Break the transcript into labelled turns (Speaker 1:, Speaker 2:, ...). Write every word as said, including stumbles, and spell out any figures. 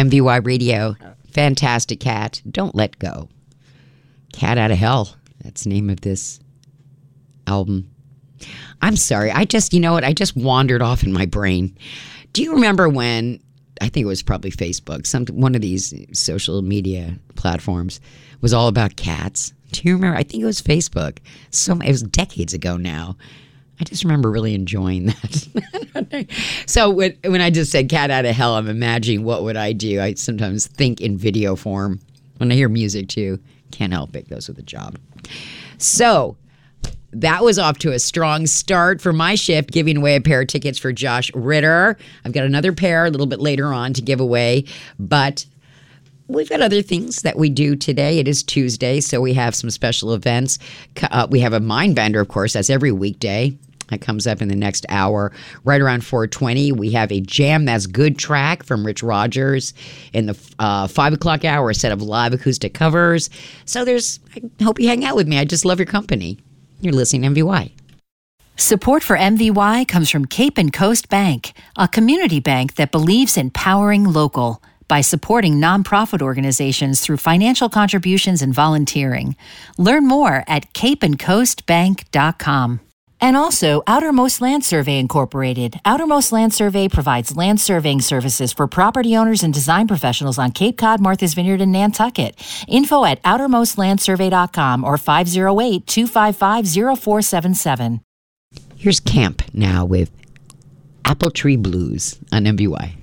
Speaker 1: M V Y Radio. Fantastic Cat. Don't Let Go. Cat Out of Hell. That's the name of this album. I'm sorry. I just, you know what? I just wandered off in my brain. Do you remember when, I think it was probably Facebook, some one of these social media platforms was all about cats? Do you remember? I think it was Facebook. So it was decades ago now. I just remember really enjoying that. So when, when I just said Cat Out of Hell, I'm imagining what would I do. I sometimes think in video form. When I hear music too, can't help it. Goes with the job. So that was off to a strong start for my shift, giving away a pair of tickets for Josh Ritter. I've got another pair a little bit later on to give away, but we've got other things that we do today. It is Tuesday, so we have some special events. Uh, we have a Mind Bender, of course. That's every weekday. That comes up in the next hour. Right around four twenty, we have a Jam That's Good track from Rich Rogers. In the uh, five o'clock hour, a set of live acoustic covers. So there's, I hope you hang out with me. I just love your company. You're listening to M V Y.
Speaker 2: Support for M V Y comes from Cape and Coast Bank, a community bank that believes in powering local by supporting nonprofit organizations through financial contributions and volunteering. Learn more at cape and coast bank dot com. And also, Outermost Land Survey Incorporated. Outermost Land Survey provides land surveying services for property owners and design professionals on Cape Cod, Martha's Vineyard, and Nantucket. Info at outermost land survey dot com or five oh eight, two five five, oh four seven seven.
Speaker 1: Here's Camp now with Apple Tree Blues on M V Y.